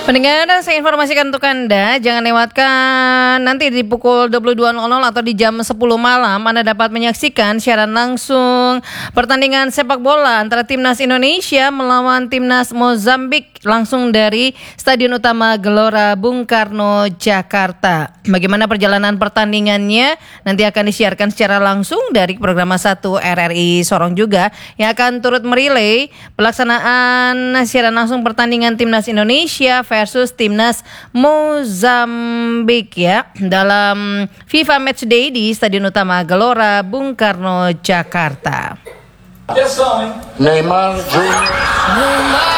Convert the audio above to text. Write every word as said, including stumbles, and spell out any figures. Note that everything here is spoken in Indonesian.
Pendengar, saya informasikan untuk Anda, jangan lewatkan nanti di pukul dua puluh dua nol nol atau di jam sepuluh malam Anda dapat menyaksikan siaran langsung pertandingan sepak bola antara Timnas Indonesia melawan Timnas Mozambik langsung dari Stadion Utama Gelora Bung Karno, Jakarta. Bagaimana perjalanan pertandingannya nanti akan disiarkan secara langsung dari program satu R R I Sorong juga yang akan turut merilai pelaksanaan siaran langsung pertandingan Timnas Indonesia versus Timnas Mozambik ya dalam FIFA Matchday di Stadion Utama Gelora Bung Karno, Jakarta. Neymar Junior